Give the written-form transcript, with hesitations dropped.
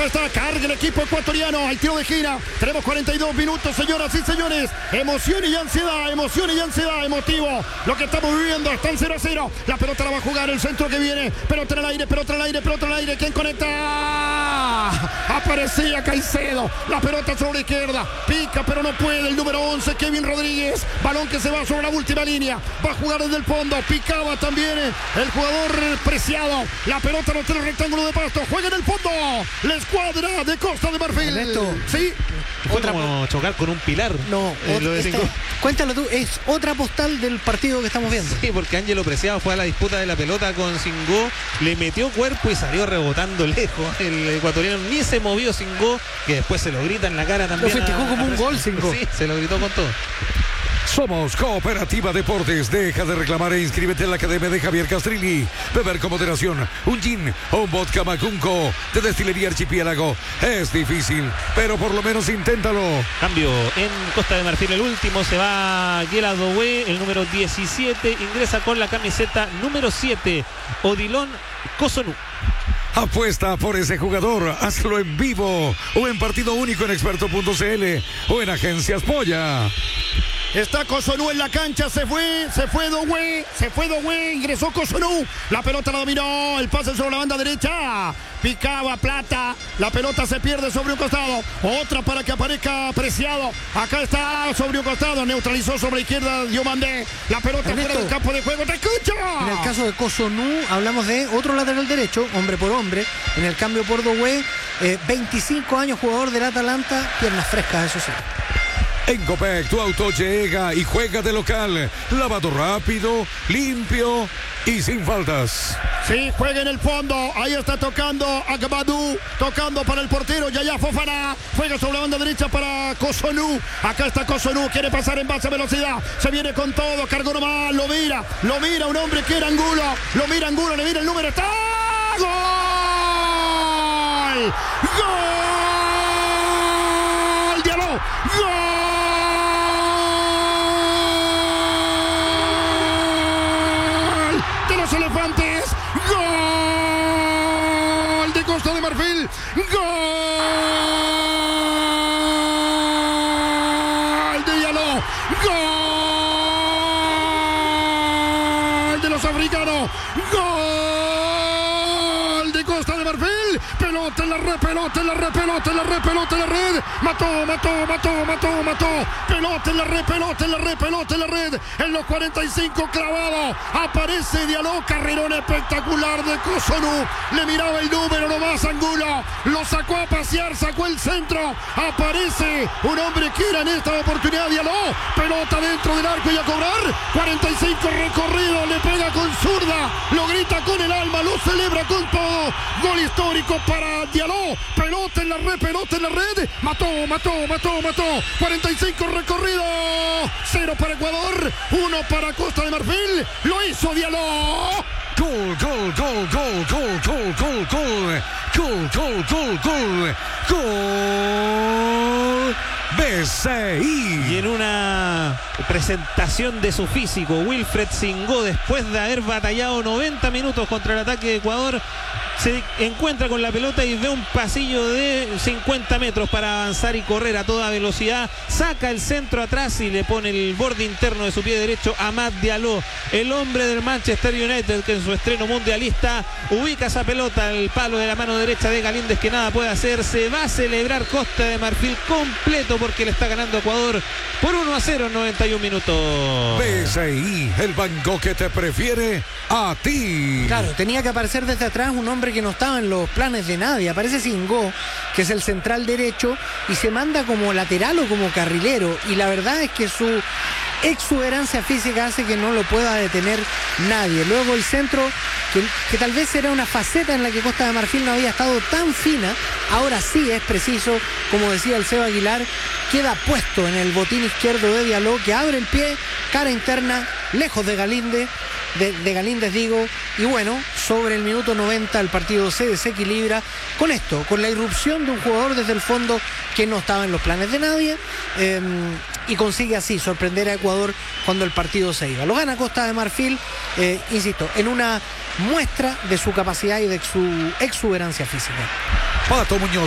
está, carga el equipo ecuatoriano al tiro de gira. Tenemos 42 minutos, señoras y señores. Emoción y ansiedad, emotivo. Lo que estamos viviendo, está en 0-0. La pelota la va a jugar, el centro que viene. Pelota en el aire, pelota en el aire, pelota en el aire. ¿Quién conecta? Aparecía Caicedo. La pelota sobre la izquierda. Pica, pero no puede. El número 11, Kevin Rodríguez. Balón que se va sobre la última línea. Va a jugar desde el fondo. Picaba también el jugador Preciado. La pelota no tiene el rectángulo de Pasto. Juega en el fondo. La escuadra de Costa de Marfil. Ernesto, sí. Fue como chocar con un pilar. No, cuéntalo tú, es otra postal del partido que estamos viendo. Sí, porque Ángelo Preciado fue a la disputa de la pelota con Singó, le metió cuerpo y salió rebotando lejos. El ecuatoriano ni se movió Singó, que después se lo grita en la cara también. Lo festejó como un gol Singó. Sí, se lo gritó con todo. Somos Cooperativa Deportes. Deja de reclamar e inscríbete en la Academia de Javier Castrilli. Beber con moderación un gin o un vodka Macunco de Destilería Archipiélago es difícil, pero por lo menos inténtalo. Cambio en Costa de Marfil, el último se va Guela Doué, el número 17, ingresa con la camiseta número 7, Odilon Cossonú. Apuesta por ese jugador, hazlo en vivo o en partido único en experto.cl o en Agencias Polla. Está Cossonú en la cancha, se fue Doué, ingresó Cossonú, la pelota la dominó, el pase sobre la banda derecha, picaba Plata, la pelota se pierde sobre un costado, otra para que aparezca Preciado, acá está sobre un costado, neutralizó sobre la izquierda Diomandé, la pelota Ernesto, fuera del campo de juego, ¡te escucho! En el caso de Cossonú hablamos de otro lateral derecho, hombre por hombre, en el cambio por Doué, 25 años, jugador del Atalanta, piernas frescas, eso sí. En Copec, tu auto llega y juega de local. Lavado rápido, limpio y sin faltas. Sí, juega en el fondo. Ahí está tocando Agbadou. Tocando para el portero Yaya Fofana. Juega sobre la banda derecha para Cossonú. Acá está Cossonú. Quiere pasar en base a velocidad. Se viene con todo. Cargó nomás. Lo mira un hombre que era Angulo. Lo mira Angulo. Le mira el número. ¡Está! ¡Gol! ¡Gol! ¡Diallo! ¡Gol! Elefantes, gol de Costa de Marfil, gol de Diallo, gol de los africanos, gol de Costa de Marfil, pelota en la red, pelota en la red, pelota en la red, pelota en la red, mató, pelota en la red, pelota en la red, pelota en la red, en los 45 clavado, aparece Diallo, carrerón espectacular de Cossonú, le miraba el número nomás Angulo, lo sacó a pasear, sacó el centro, aparece un hombre que era en esta oportunidad Diallo, pelota dentro del arco y a cobrar, 45 recorrido, le pega con zurda, lo grita con el alma, lo celebra con todo, gol histórico para Diallo, pelota en la red, mató, 45 recorrido, 0 para Ecuador, 1 para Costa de Marfil, lo hizo Diallo. Gol. BCI. Y en una presentación de su físico, Wilfred Singó, después de haber batallado 90 minutos contra el ataque de Ecuador, se encuentra con la pelota y ve un pasillo de 50 metros para avanzar y correr a toda velocidad, saca el centro atrás y le pone el borde interno de su pie derecho a Amad Diallo, el hombre del Manchester United, que en su estreno mundialista ubica esa pelota al palo de la mano derecha de Galíndez, que nada puede hacer. Se va a celebrar Costa de Marfil completo porque le está ganando Ecuador por 1-0 en 91 minutos. BCI, el banco que te prefiere a ti. Claro, tenía que aparecer desde atrás un hombre que no estaba en los planes de nadie. Aparece Singó, que es el central derecho, y se manda como lateral o como carrilero. Y la verdad es que su exuberancia física hace que no lo pueda detener nadie. Luego el centro, que tal vez era una faceta en la que Costa de Marfil no había estado tan fina, ahora sí es preciso, como decía el Seba Aguilar, queda puesto en el botín izquierdo de Diallo, que abre el pie, cara interna, lejos de Galíndez, y bueno, sobre el minuto 90 el partido se desequilibra con esto, con la irrupción de un jugador desde el fondo que no estaba en los planes de nadie, y consigue así sorprender a Ecuador cuando el partido se iba. Lo gana Costa de Marfil, insisto, en una muestra de su capacidad y de su exuberancia física. Pato Muñoz.